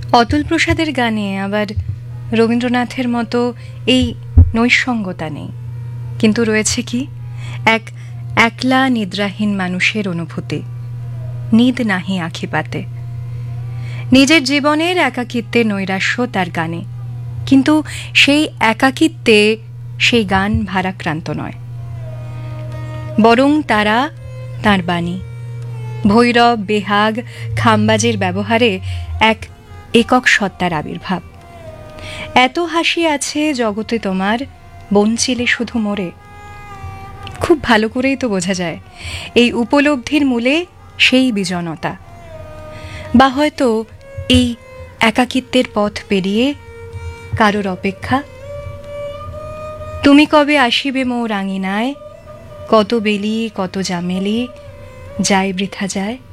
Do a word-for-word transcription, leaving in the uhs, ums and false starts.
অতুল প্রসাদের গানে আবার রবীন্দ্রনাথের মতো এই নৈসঙ্গতা নেই, কিন্তু রয়েছে কি এক একলা নিদ্রাহীন মানুষের অনুভূতি। নিদ নাহি আখি পাতে, নিজের জীবনের একাকিত্বের নৈরাশ্য তার গানে, কিন্তু সেই একাকিত্বে সেই গান ভারাক্রান্ত নয়, বরং তারা তাঁর বাণী, ভৈরব, বেহাগ, খামবাজের ব্যবহারে এক একক সত্তার আবির্ভাব। এত হাসি আছে জগতে তোমার, বঞ্চিলে শুধু মোরে। খুব ভালো করেই তো বোঝা যায় এই উপলব্ধির মূলে সেই বিজনতা, বা হয়তো এই একাকিত্বের পথ পেরিয়ে কারোর অপেক্ষা। তুমি কবে আসিবে মোর আঙিনায়, কত বেলি কত জামেলি যায় বৃথা যায়।